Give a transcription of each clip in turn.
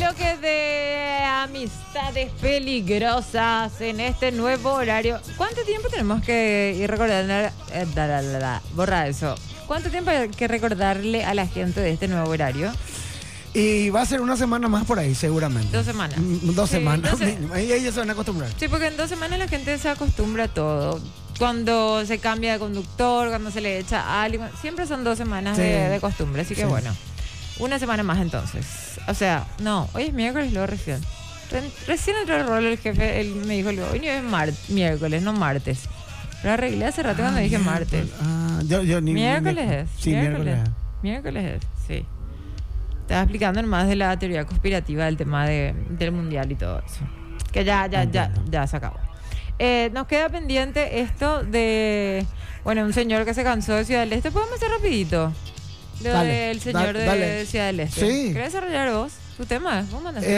bloque de amistades peligrosas en este nuevo horario. ¿Cuánto tiempo tenemos que ir recordando? Borra eso. ¿Cuánto tiempo hay que recordarle a la gente de este nuevo horario? Y va a ser una semana más por ahí, seguramente. 2 semanas. 2 semanas. Sí, Ahí ellos se van a acostumbrar. Sí, porque en 2 semanas la gente se acostumbra a todo. Cuando se cambia de conductor, cuando se le echa algo. Siempre son 2 semanas Sí. de costumbre. Así que Sí. bueno. Una semana más entonces. O sea, no, hoy es miércoles, luego recién. Recién entró el rol el jefe, él me dijo, hoy no es miércoles, no martes. Pero arreglé hace rato cuando dije martes. Yo ni Miércoles es. Sí, miércoles. Miércoles es, sí. Estaba explicando más de la teoría conspirativa del tema del mundial y todo eso. Que ya se acabó. Nos queda pendiente esto de, bueno, un señor que se cansó de Ciudad del Este. ¿Podemos hacer rapidito? Lo del señor de Ciudad del Este. Sí. ¿Querés desarrollar vos tu tema? ¿Vos mandaste?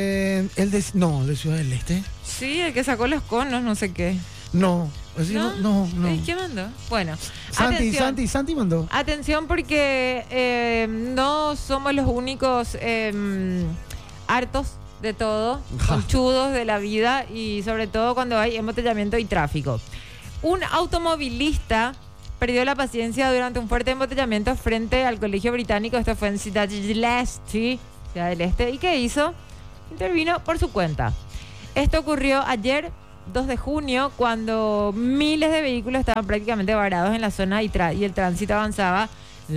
De Ciudad del Este. Sí, el que sacó los conos, no sé qué. No. No. ¿Qué mandó? Bueno, Santi mandó. atención porque no somos los únicos hartos de todo, conchudos de la vida y sobre todo cuando hay embotellamiento y tráfico. Un automovilista perdió la paciencia durante un fuerte embotellamiento frente al Colegio Británico. Esto fue en Ciudad del Este. ¿Y qué hizo? Intervino por su cuenta. Esto ocurrió ayer, 2 de junio, cuando miles de vehículos estaban prácticamente varados en la zona y el tránsito avanzaba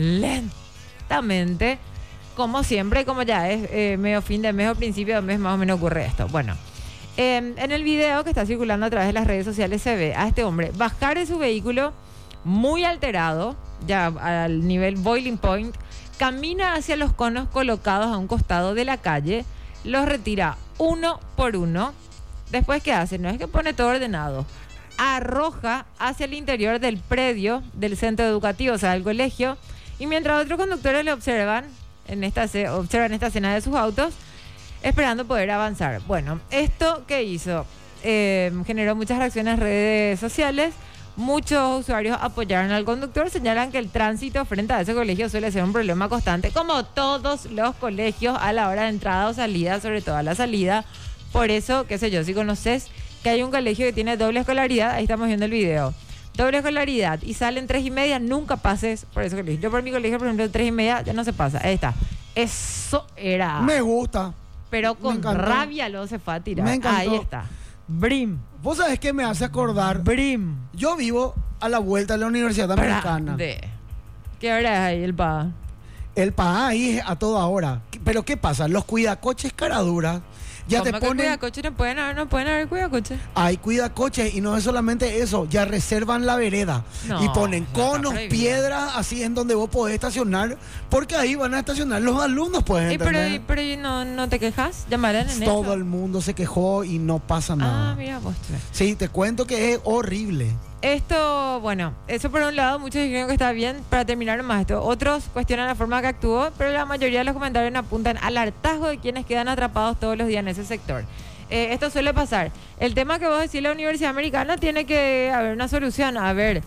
lentamente. Como siempre, como ya es medio fin de mes o principio de mes, más o menos ocurre esto. Bueno, en el video que está circulando a través de las redes sociales se ve a este hombre bajar de su vehículo muy alterado, ya al nivel boiling point, camina hacia los conos colocados a un costado de la calle, los retira uno por uno. Después, ¿qué hace? No es que pone todo ordenado. Arroja hacia el interior del predio del centro educativo, o sea, del colegio, y mientras otros conductores le observan esta escena de sus autos, esperando poder avanzar. Bueno, ¿esto qué hizo? Generó muchas reacciones en redes sociales. Muchos usuarios apoyaron al conductor, señalan que el tránsito frente a ese colegio suele ser un problema constante, como todos los colegios a la hora de entrada o salida, sobre todo a la salida. Por eso, qué sé yo, si conoces que hay un colegio que tiene doble escolaridad, ahí estamos viendo el video. Doble escolaridad y salen 3:30, nunca pases por ese colegio. Yo por mi colegio, por ejemplo, 3:30 ya no se pasa. Ahí está. Eso era. Me gusta. Pero con rabia lo se fue a tirar. Me encantó. Ahí está. Brim. ¿Vos sabés qué me hace acordar? Brim. Yo vivo a la vuelta de la Universidad Americana. ¿Qué hora es ahí el PA? El PA ahí es a toda hora. Pero ¿qué pasa? Los cuidacoches caraduras ya te ponen... Cuidacoches no pueden haber cuidacoches. Hay cuidacoches y no es solamente eso, ya reservan la vereda y ponen conos, piedras, así en donde vos podés estacionar, porque ahí van a estacionar los alumnos, pues. Pero no te quejas, llamarán en eso. Todo el mundo se quejó y no pasa nada. Mira vos. Sí, te cuento que es horrible. Esto, bueno, eso por un lado, muchos dijeron que está bien. Para terminar más esto, otros cuestionan la forma que actuó, pero la mayoría de los comentarios apuntan al hartazgo de quienes quedan atrapados todos los días en ese sector. Esto suele pasar. El tema que vos decís, la Universidad Americana, tiene que haber una solución. A ver,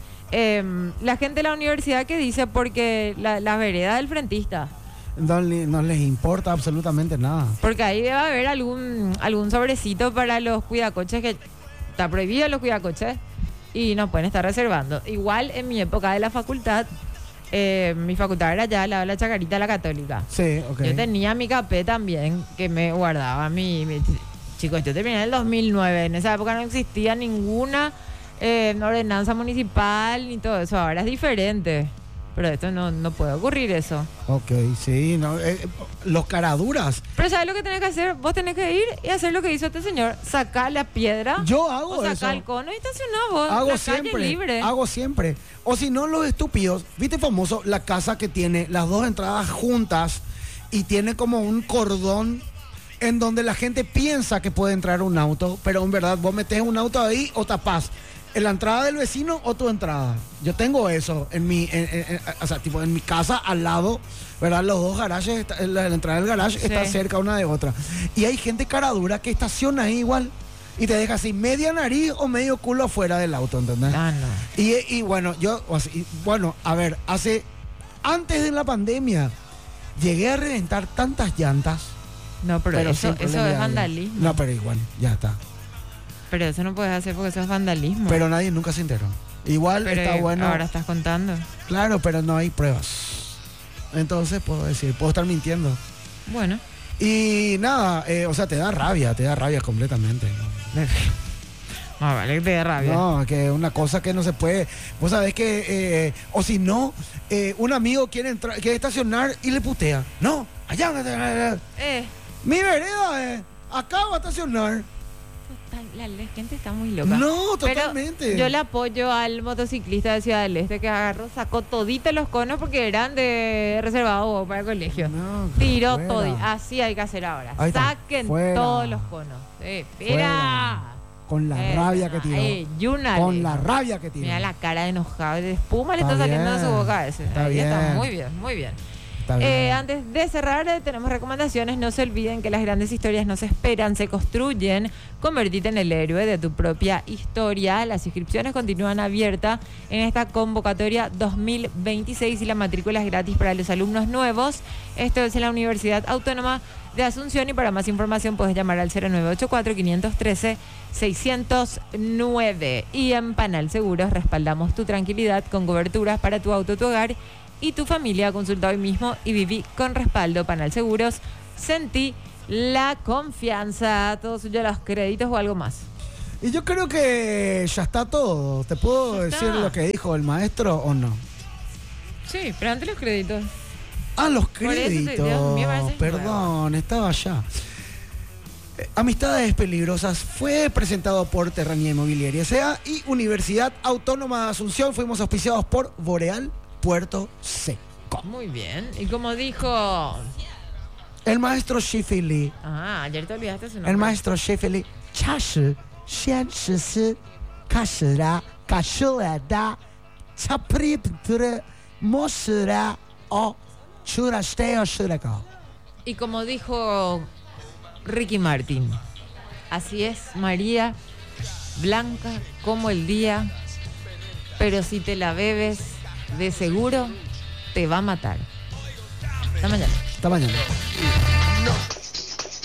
la gente de la universidad, ¿qué dice? Porque la vereda del frentista. No les importa absolutamente nada. Porque ahí debe haber algún sobrecito para los cuidacoches, que está prohibido los cuidacoches y no pueden estar reservando. Igual en mi época de la facultad, mi facultad era allá al lado de la Chacarita, la Católica. Sí, ok. Yo tenía mi capé también, que me guardaba chicos, yo terminé en el 2009. En esa época no existía ninguna ordenanza municipal ni todo eso. Ahora es diferente. Pero esto no puede ocurrir eso. Ok, sí, no, los caraduras. Pero ¿sabes lo que tenés que hacer? Vos tenés que ir y hacer lo que hizo este señor. Sacar la piedra. Yo hago o sacar eso. el cono y estacionar vos. Hago la siempre. Calle libre. Hago siempre. O si no, los estúpidos. ¿Viste famoso la casa que tiene las dos entradas juntas y tiene como un cordón en donde la gente piensa que puede entrar un auto, pero en verdad vos metés un auto ahí o tapás en la entrada del vecino o tu entrada? Yo tengo eso en mi casa al lado, ¿verdad? Los dos garajes, la entrada del garage está cerca una de otra. Y hay gente caradura que estaciona ahí igual y te deja así media nariz o medio culo afuera del auto, ¿entendés? No. Y bueno, a ver, antes de la pandemia llegué a reventar tantas llantas No, pero eso sin es problema. vandalismo. No, pero igual, ya está. Pero eso no puedes hacer porque eso es vandalismo. Pero nadie nunca se enteró. Igual Pero está bueno. ahora estás contando. Claro, pero no hay pruebas. Entonces puedo decir, puedo estar mintiendo. Bueno. Y nada, o sea, te da rabia completamente. Más vale que te dé rabia. No, que una cosa que no se puede. Vos sabés que, o si no, un amigo quiere estacionar y le putea. No, allá. Mi vereda, acá va a estacionar. La gente está muy loca. No, totalmente. Pero yo le apoyo al motociclista de Ciudad del Este que agarró, sacó toditos los conos porque eran de reservado para el colegio. No, Tiró fuera. todo. Así hay que hacer ahora. Ahí está, Saquen fuera. todos los conos. Espera. Fuera. Con la rabia que tiró. Yunale. Con la rabia que tiró. Mira la cara de enojado, de espuma le Está está saliendo de su bien. boca a ese. Está Ahí está bien. muy bien, muy bien. Está bien. Antes de cerrar, tenemos recomendaciones. No se olviden que las grandes historias no se esperan, se construyen. Convertite en el héroe de tu propia historia. Las inscripciones continúan abiertas en esta convocatoria 2026 y la matrícula es gratis para los alumnos nuevos. Esto es en la Universidad Autónoma de Asunción y para más información puedes llamar al 0984-513-609. Y en Panal Seguros respaldamos tu tranquilidad con coberturas para tu auto, tu hogar y tu familia. Consulta hoy mismo y viví con respaldo. Panal Seguros, sentí la confianza. Todo suyo, los créditos o algo más. Y yo creo que ya está todo. ¿Te puedo Ya decir está. lo que dijo el maestro o no? Sí, pero antes los créditos. Ah, los Por eso créditos. Dios mío, parece Perdón, estaba allá. Amistades Peligrosas fue presentado por Terranía Inmobiliaria S.A. y Universidad Autónoma de Asunción. Fuimos auspiciados por Boreal Puerto Seco. Muy bien. Y como dijo... El maestro Shifili. ayer te olvidaste su nombre. El maestro Shifili. Chashi, Xian Shisi, Kashira, Kashura, Chapripture, Mosura, O, Churasteo, Shuraka. Y como dijo Ricky Martin, así es, María, blanca como el día, pero si te la bebes, de seguro te va a matar. Hasta mañana. Hasta mañana.